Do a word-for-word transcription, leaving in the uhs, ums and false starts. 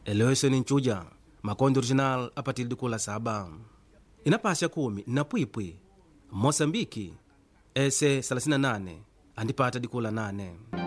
Eloison Nchuja makondi original apatili dikula saba. Inapasha kumi na pwipwi Mosambiki ese thelathini na nane andipata dikula nane.